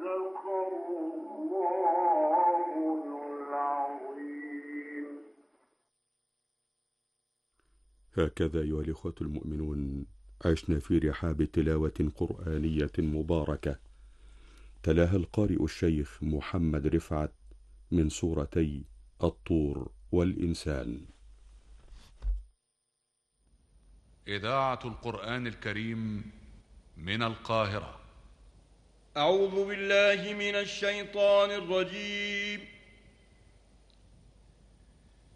هكذا أيها الإخوة المؤمنون عشنا في رحاب تلاوة قرآنية مباركة تلاها القارئ الشيخ محمد رفعت من سورتي الطور والإنسان. إذاعة القرآن الكريم من القاهرة. أعوذ بالله من الشيطان الرجيم.